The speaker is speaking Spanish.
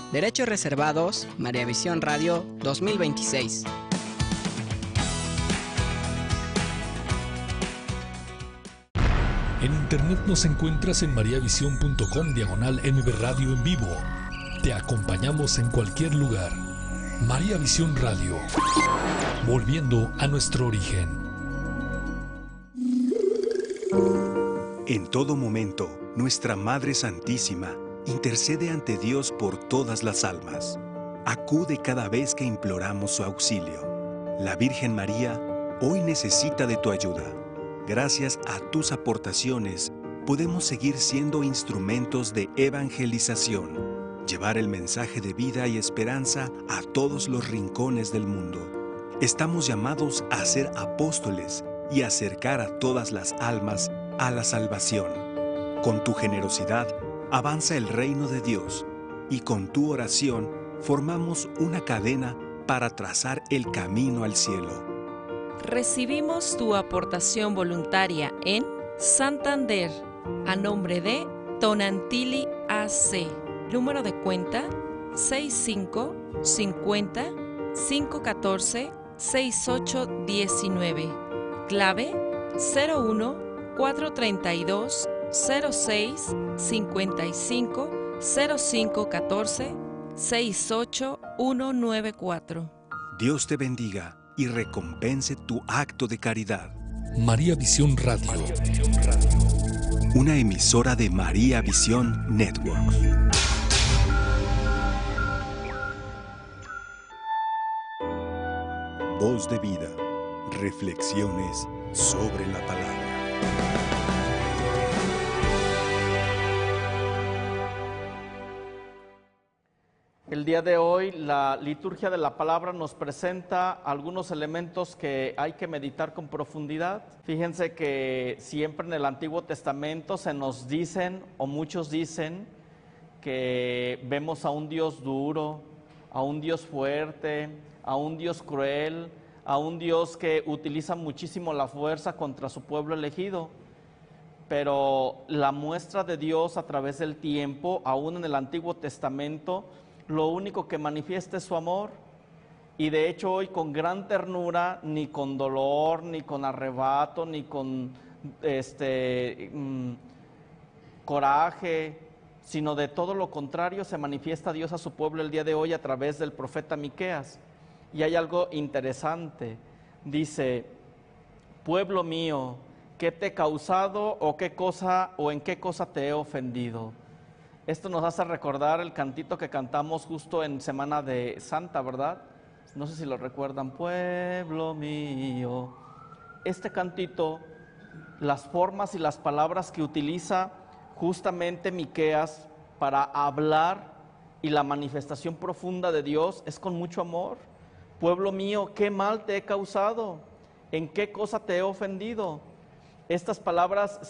Derechos reservados, María Visión Radio 2026. En internet nos encuentras en mariavision.com/MB Radio en vivo. Te acompañamos en cualquier lugar. María Visión Radio, volviendo a nuestro origen. En todo momento, nuestra Madre Santísima intercede ante Dios por todas las almas. Acude cada vez que imploramos su auxilio. La Virgen María hoy necesita de tu ayuda. Gracias a tus aportaciones, podemos seguir siendo instrumentos de evangelización, llevar el mensaje de vida y esperanza a todos los rincones del mundo. Estamos llamados a ser apóstoles y acercar a todas las almas a la salvación. Con tu generosidad, avanza el reino de Dios y con tu oración formamos una cadena para trazar el camino al cielo. Recibimos tu aportación voluntaria en Santander, a nombre de Tonantili AC. Número de cuenta 65 50 514 6819. Clave 01 432 06 55 0514 68194. Dios te bendiga y recompense tu acto de caridad. María Visión Radio, una emisora de María Visión Network. Voz de vida. Reflexiones sobre la palabra. El día de hoy la liturgia de la palabra nos presenta algunos elementos que hay que meditar con profundidad. Fíjense que siempre en el Antiguo Testamento se nos dicen, o muchos dicen, que vemos a un Dios duro, a un Dios fuerte, a un Dios cruel, a un Dios que utiliza muchísimo la fuerza contra su pueblo elegido. Pero la muestra de Dios a través del tiempo, aún en el Antiguo Testamento, lo único que manifiesta es su amor. Y de hecho hoy con gran ternura, ni con dolor, ni con arrebato, ni con coraje, sino de todo lo contrario se manifiesta Dios a su pueblo el día de hoy a través del profeta Miqueas. Y hay algo interesante, dice: pueblo mío, ¿qué te he causado o en qué cosa te he ofendido? Esto nos hace recordar el cantito que cantamos justo en Semana de Santa, ¿verdad? No sé si lo recuerdan. Pueblo mío. Este cantito, las formas y las palabras que utiliza justamente Miqueas para hablar y la manifestación profunda de Dios es con mucho amor. Pueblo mío, ¿qué mal te he causado? ¿En qué cosa te he ofendido? Estas palabras